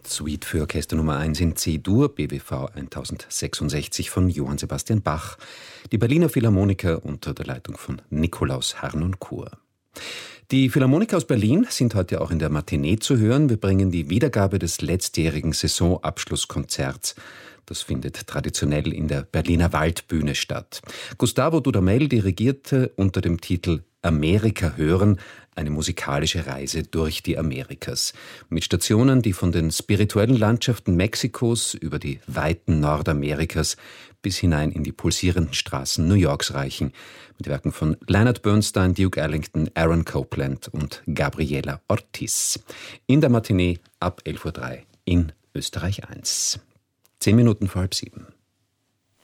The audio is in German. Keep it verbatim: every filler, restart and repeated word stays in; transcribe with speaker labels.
Speaker 1: Suite für Orchester Nummer eins in C-Dur, B W V tausendsechsundsechzig von Johann Sebastian Bach. Die Berliner Philharmoniker unter der Leitung von Nikolaus Harnoncourt. Die Philharmoniker aus Berlin sind heute auch in der Matinee zu hören. Wir bringen die Wiedergabe des letztjährigen Saisonabschlusskonzerts. Das findet traditionell in der Berliner Waldbühne statt. Gustavo Dudamel dirigierte unter dem Titel Amerika hören, eine musikalische Reise durch die Amerikas. Mit Stationen, die von den spirituellen Landschaften Mexikos über die Weiten Nordamerikas bis hinein in die pulsierenden Straßen New Yorks reichen. Mit Werken von Leonard Bernstein, Duke Ellington, Aaron Copland und Gabriela Ortiz. In der Matinee ab elf Uhr drei in Österreich eins. Zehn Minuten vor halb sieben.